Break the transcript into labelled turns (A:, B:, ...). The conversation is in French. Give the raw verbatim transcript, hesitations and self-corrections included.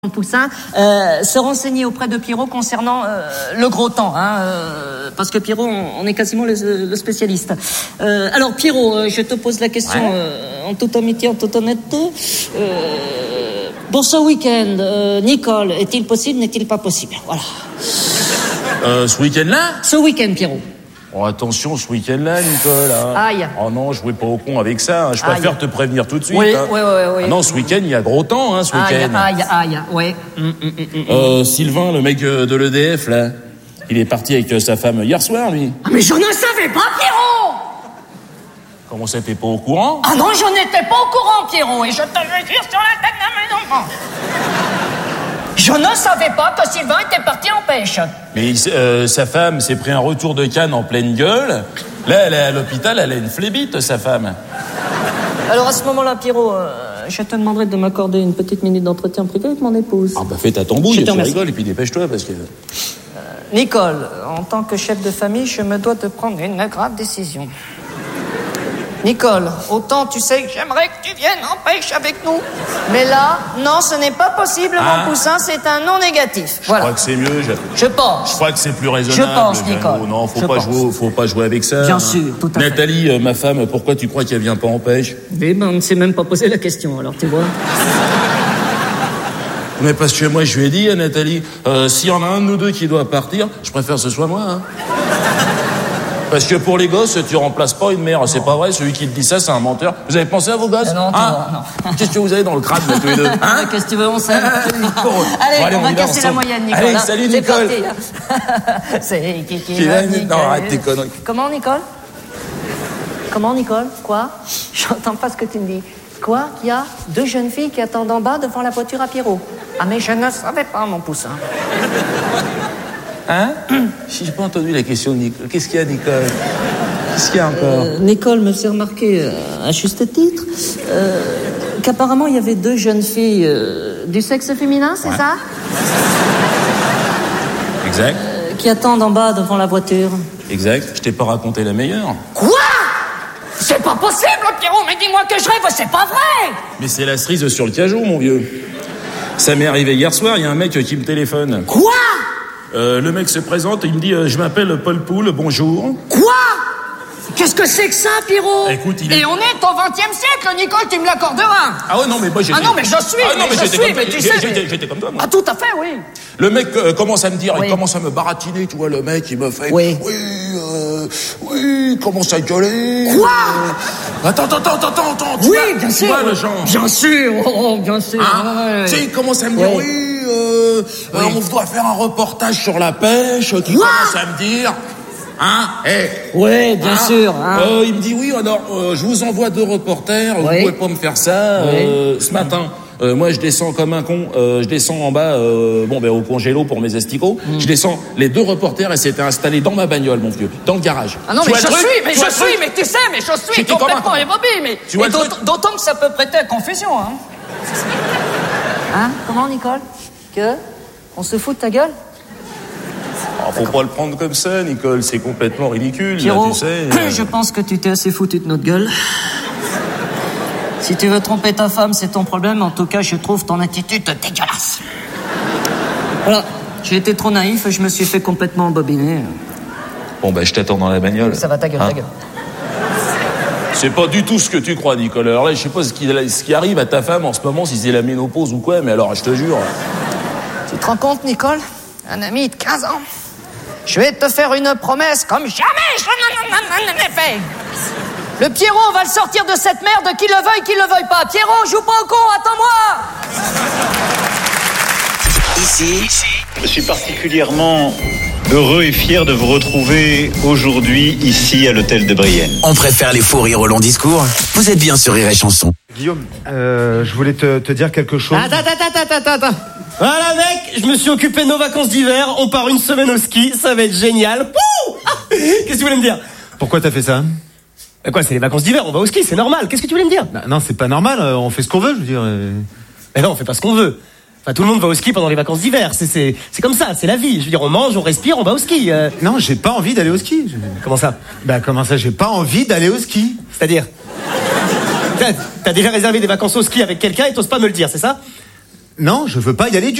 A: Poussin, euh, se renseigner auprès de Pierrot concernant euh, le gros temps, hein, euh, parce que Pierrot, on, on est quasiment le, le spécialiste. Euh, alors Pierrot, euh, je te pose la question ouais. euh, en toute amitié, en toute honnêteté. Euh, pour ce week-end, euh, Nicole, est-il possible, n'est-il pas possible? Voilà.
B: Euh, ce week-end-là?
A: Ce week-end, Pierrot.
B: Oh, attention, ce week-end-là, Nicole. Hein.
A: Aïe.
B: Oh non, jouez pas au con avec ça. Hein. Je préfère Aïe. te prévenir tout de suite.
A: Oui,
B: hein.
A: oui, oui, oui.
B: Ah non, ce week-end, il y a gros temps, hein, ce week-end.
A: Aïe, aïe, aïe, ouais. Mm, mm, mm, mm.
B: Euh, Sylvain, le mec de l'E D F, là, il est parti avec sa femme hier soir, lui.
A: Ah, mais je ne savais pas, Pierrot!
B: Comment ça, t'es pas au courant?
A: Ah non, je n'étais pas au courant, Pierrot, et je te le jure sur la tête de mes enfants. Je ne savais pas que Sylvain était parti en pêche.
B: Mais euh, sa femme s'est pris un retour de canne en pleine gueule. Là, elle est à l'hôpital, elle a une phlébite, sa femme. Alors, à ce moment-là, Pierrot, euh, je te demanderai de m'accorder une petite minute d'entretien privé avec mon épouse. Ah bah fais ta tambouille, tu rigoles, et puis dépêche-toi, parce que... Euh, Nicole, en tant que chef de famille, je me dois de prendre une grave décision. Nicole, autant tu sais que j'aimerais que tu viennes en pêche avec nous. Mais là, non, ce n'est pas possible, ah. mon poussin, c'est un non négatif. Je
A: voilà.
B: crois que c'est mieux. Je,
A: je pense.
B: Je crois que c'est plus raisonnable.
A: Je pense, Nicole.
B: Non, faut
A: je
B: pas
A: pense.
B: jouer, faut pas jouer avec ça.
A: Bien
B: hein.
A: sûr, tout à
B: Nathalie,
A: fait.
B: Nathalie, euh, ma femme, pourquoi tu crois qu'elle vient pas en pêche?
A: Eh ben, on ne s'est même pas posé la question, alors tu vois.
B: Mais parce que moi, je lui ai dit à Nathalie, euh, s'il y en a un de nous deux qui doit partir, je préfère que ce soit moi, hein. Parce que pour les gosses, tu remplaces pas une mère. C'est pas vrai, celui qui te dit ça, c'est un menteur. Vous avez pensé à vos gosses?
A: Non,
B: hein
A: non.
B: Qu'est-ce que vous avez dans le crâne, là, tous les deux, hein?
A: Qu'est-ce que tu veux, on s'aime. Allez,
B: bon, allez,
A: on,
B: on
A: va casser
B: ensemble.
A: la moyenne, Nicole.
B: Allez, salut, Nicole.
A: C'est qui qui
B: qui
A: va,
B: Nicole. Non, arrête tes conneries.
A: Comment, Nicole? Comment, Nicole? Quoi? J'entends pas ce que tu me dis. Quoi? Qu'il y a deux jeunes filles qui attendent en bas devant la voiture à Pierrot. Ah, mais je ne savais pas, mon poussin.
B: Hein? J'ai pas entendu la question de Nicole. Qu'est-ce qu'il y a, Nicole? Qu'est-ce qu'il y a encore?
A: euh, Nicole me fait remarquer, euh, à juste titre, euh, qu'apparemment il y avait deux jeunes filles euh, du sexe féminin, c'est ouais. ça?
B: Exact.
A: Euh, qui attendent en bas devant la voiture.
B: Exact. Je t'ai pas raconté la meilleure.
A: Quoi? C'est pas possible, Pierrot, mais dis-moi que je rêve, c'est pas vrai!
B: Mais c'est la cerise sur le cajou, mon vieux. Ça m'est arrivé hier soir, il y a un mec qui me téléphone.
A: Quoi?
B: Euh, le mec se présente et il me dit euh, je m'appelle Paul Poul, bonjour.
A: Quoi? Qu'est-ce que c'est que ça, Pierrot?
B: Écoute, il est...
A: Et on est au vingtième siècle, Nicole, tu me l'accorderas.
B: Ah ouais, non, mais moi j'étais...
A: Ah non, mais je suis,
B: ah, non, mais,
A: mais je
B: j'étais
A: suis,
B: comme...
A: mais tu
B: j'ai,
A: sais...
B: J'étais,
A: mais...
B: j'étais comme toi, moi.
A: Ah, tout à fait, oui.
B: Le mec euh, commence à me dire,
A: oui.
B: il commence à me baratiner, tu vois, le mec, il me fait...
A: Oui.
B: Oui, euh, oui, il commence à gueuler.
A: Quoi?
B: euh... Attends, attends, attends, attends, attends. Tu
A: oui,
B: vois,
A: bien
B: tu
A: sûr.
B: vois, le genre...
A: Bien sûr, oh, bien sûr.
B: Hein?
A: Ouais, ouais.
B: Tu sais, il commence à me dire, oui, oui, euh, oui. Euh, on doit faire un reportage sur la pêche, tu commences à me dire... Hein? Hey.
A: Oui, bien
B: hein?
A: sûr. Hein?
B: Euh, il me dit, oui, alors, euh, je vous envoie deux reporters, oui. Vous pouvez pas me faire ça.
A: Oui.
B: Euh, ce matin, euh, moi, je descends comme un con, euh, je descends en bas, euh, bon, ben, au congélo pour mes asticots. Mm. Je descends, les deux reporters, et s'étaient installés dans ma bagnole, mon vieux, dans le garage.
A: Ah non,
B: tu
A: mais je
B: suis,
A: mais je suis, mais tu sais, mais je suis complètement émobile, mais...
B: Tu vois
A: d'autant, d'autant que ça peut prêter à confusion, hein. Hein? Comment, Nicole? Que? On se fout de ta gueule?
B: Oh, faut pas le prendre comme ça, Nicole, c'est complètement ridicule,
A: Pierrot,
B: là, tu sais. Euh...
A: je pense que tu t'es assez foutu de notre gueule. Si tu veux tromper ta femme, c'est ton problème. En tout cas, je trouve ton attitude dégueulasse. Voilà, j'ai été trop naïf, je me suis fait complètement embobiner.
B: Bon, ben, je t'attends dans la bagnole.
A: Ça va, ta gueule, hein? Ta gueule.
B: C'est pas du tout ce que tu crois, Nicole. Alors là, je sais pas ce qui, ce qui arrive à ta femme en ce moment, si c'est la ménopause ou quoi, mais alors, je te jure...
A: Tu te rends compte, Nicole? Un ami de quinze ans. Je vais te faire une promesse comme jamais je n'en ai fait. Le Pierrot va le sortir de cette merde, qu'il le veuille, qu'il le veuille pas. Pierrot, joue pas au con, attends-moi.
C: Ici, je suis particulièrement heureux et fier de vous retrouver aujourd'hui ici à l'hôtel de Brienne.
D: On préfère les fous rires au long discours. Vous êtes bien sur Rire et Chanson.
E: Guillaume, euh, je voulais te, te dire quelque chose.
F: Attends, attends, attends, attends, attends. Voilà, mec, je me suis occupé de nos vacances d'hiver. On part une semaine au ski, ça va être génial. Pouh ah, qu'est-ce que tu voulais me dire?
E: Pourquoi t'as fait ça?
F: Quoi, c'est les vacances d'hiver, on va au ski, c'est normal. Qu'est-ce que tu voulais me dire?
E: Non, non, c'est pas normal, on fait ce qu'on veut, je veux dire.
F: Mais non, on fait pas ce qu'on veut. Enfin, tout le monde va au ski pendant les vacances d'hiver. C'est, c'est, c'est comme ça, c'est la vie. Je veux dire, on mange, on respire, on va au ski. Euh...
E: Non, j'ai pas envie d'aller au ski. Je...
F: Comment ça?
E: Bah, comment ça, j'ai pas envie d'aller au ski?
F: C'est-à-dire? T'as, t'as déjà réservé des vacances au ski avec quelqu'un et t'oses pas me le dire, c'est ça?
E: Non, je veux pas y aller du